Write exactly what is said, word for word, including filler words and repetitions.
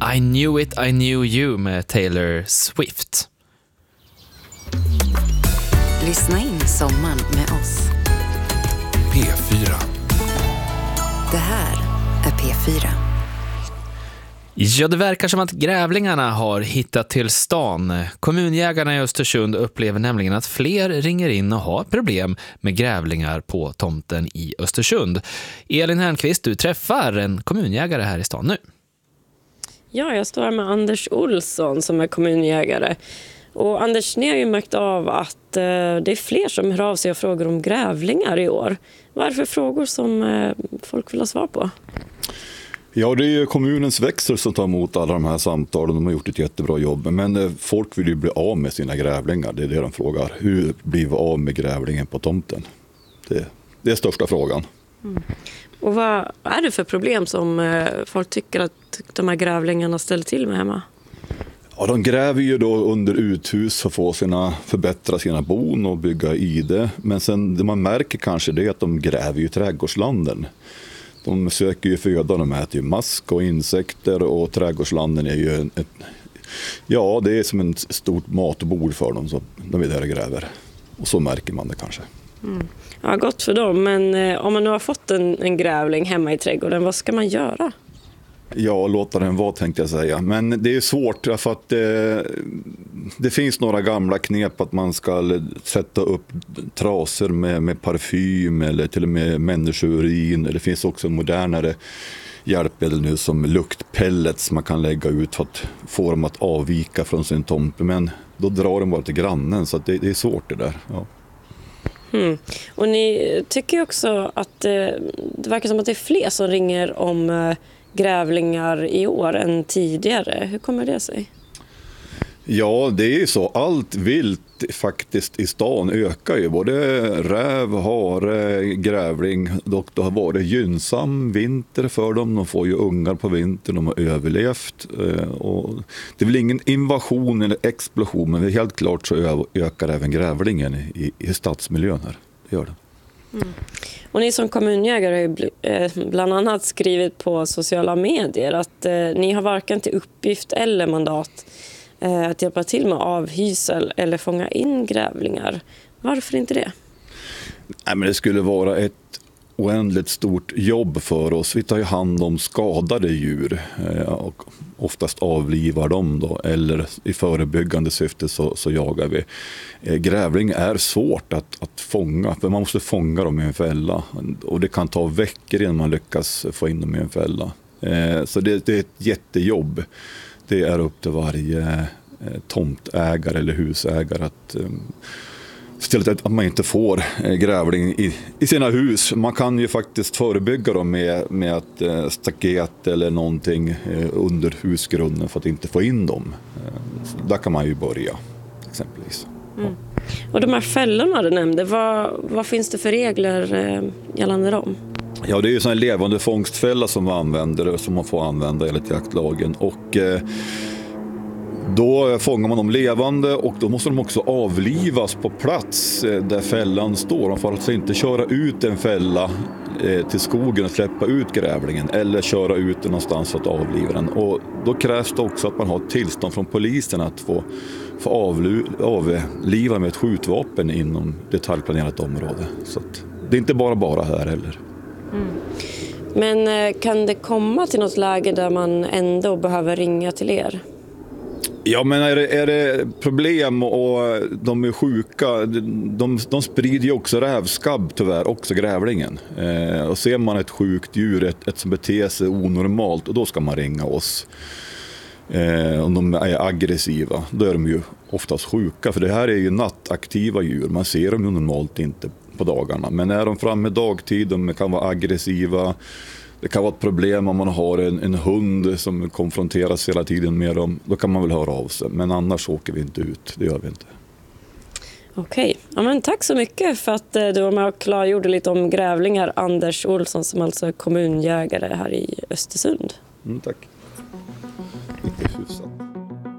I knew it, I knew you med Taylor Swift. Lyssna in sommaren med oss. P fyra. Det här är P fyra. Ja, det verkar som att grävlingarna har hittat till stan. Kommunjägarna i Östersund upplever nämligen att fler ringer in och har problem med grävlingar på tomten i Östersund. Elin Hernqvist, du träffar en kommunjägare här i stan nu. Ja, jag står här med Anders Olsson som är kommunjägare. Och Anders, ni har ju märkt av att eh, det är fler som hör av sig och frågar om grävlingar i år. Vad är det för frågor som eh, folk vill ha svar på? Ja, det är ju kommunens växel som tar emot alla de här samtalen. De har gjort ett jättebra jobb. Men eh, folk vill ju bli av med sina grävlingar. Det är det de frågar. Hur blir vi av med grävlingen på tomten? Det, det är största frågan. Mm. Och vad är det för problem som eh, folk tycker att de här grävlingarna ställer till med hemma? Ja, de gräver ju då under uthus för att få sina, förbättra sina bon och bygga i det. Men sen det man märker kanske det är att de gräver ju trädgårdslanden. De söker ju föda, de äter ju mask och insekter och trädgårdslanden är ju ett, ja, det är som en stort matbord för dem, så de är där och gräver. Och så märker man det kanske. Mm. Ja, gott för dem. Men eh, om man nu har fått en, en grävling hemma i trädgården, vad ska man göra? Ja, låta den vara tänkte jag säga. Men det är svårt för att det, det finns några gamla knep att man ska sätta upp traser med, med parfym eller till och med människourin. Det finns också modernare hjälpmedel nu som luktpellets man kan lägga ut för att få dem att avvika från sin tomte. Men då drar de bara till grannen så att det, det är svårt det där. Ja. Mm. Och ni tycker också att eh, det verkar som att det är fler som ringer om eh, grävlingar i år än tidigare. Hur kommer det sig? Ja, det är ju så. Allt vilt faktiskt i stan ökar ju. Både räv, hare, grävling. Dock det har varit gynnsam vinter för dem. De får ju ungar på vintern. De har överlevt. Och det är väl ingen invasion eller explosion. Men helt klart så ökar även grävlingen i, i stadsmiljön här. Det gör det. Mm. Och ni som kommunjägare har ju bland annat skrivit på sociala medier att eh, ni har varken till uppgift eller mandat eh, att hjälpa till med avhysel eller fånga in grävlingar. Varför inte det? Nej, men det skulle vara ett oändligt stort jobb för oss. Vi tar ju hand om skadade djur eh, och oftast avlivar dem då, eller i förebyggande syfte så, så jagar vi. Eh, grävling är svårt att, att fånga, för man måste fånga dem i en fälla och det kan ta veckor innan man lyckas få in dem i en fälla. Eh, så det, det är ett jättejobb. Det är upp till varje eh, tomtägare eller husägare att eh, istället att man inte får grävling i, i sina hus. Man kan ju faktiskt förebygga dem med, med att eh, staket eller någonting eh, under husgrunden för att inte få in dem. Eh, där kan man ju börja exempelvis. Mm. Och de här fällorna du nämnde, vad, vad finns det för regler eh, gällande dem? Ja, det är ju sån här levande fångstfälla som man använder, som man får använda enligt jaktlagen. Och eh, då fångar man dem levande och då måste de också avlivas på plats där fällan står. Man får alltså inte köra ut en fälla till skogen och släppa ut grävlingen eller köra ut den någonstans för att avliva den. Och då krävs det också att man har tillstånd från polisen att få, få avlu- avliva med ett skjutvapen inom detaljplanerat område. Så att det är inte bara bara här heller. Mm. Men kan det komma till något läge där man ändå behöver ringa till er? Ja, men är det, är det problem och de är sjuka, de, de sprider ju också rävskabb tyvärr, också grävlingen. Eh, och ser man ett sjukt djur, ett, ett som beter sig onormalt, och då ska man ringa oss. Eh, om de är aggressiva, då är de ju oftast sjuka, för det här är ju nattaktiva djur, man ser dem ju normalt inte på dagarna. Men är de framme dagtid, de kan vara aggressiva. Det kan vara ett problem om man har en, en hund som konfronteras hela tiden med dem. Då kan man väl höra av sig. Men annars åker vi inte ut. Det gör vi inte. Okej. Ja, men tack så mycket för att du var med och klargjorde lite om grävlingar. Anders Olsson som alltså är kommunjägare här i Östersund. Mm, tack.